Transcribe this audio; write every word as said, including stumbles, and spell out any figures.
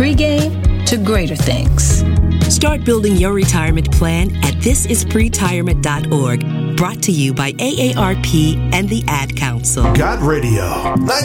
pregame to greater things. Start building your retirement plan at this is pretirement dot org. Brought to you by A A R P and the Ad Council. Got Radio.